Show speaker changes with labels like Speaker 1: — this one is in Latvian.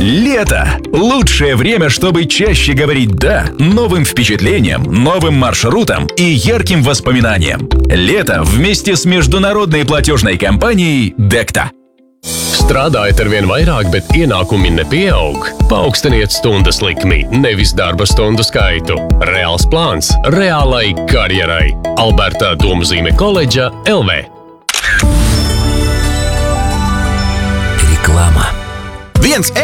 Speaker 1: Лето – лучшее время, чтобы чаще говорить «да» новым впечатлениям, новым маршрутам и ярким воспоминаниям. Лето вместе с международной платежной компанией «Dekta».
Speaker 2: Strādājat arvien vairāk, bet ienākumi nepieaug. Paaugstiniet stundas likmi, nevis darba stundu skaitu. Reāls plāns reālai karjerai. Alberta Domzīme koledža LV.
Speaker 3: Реклама.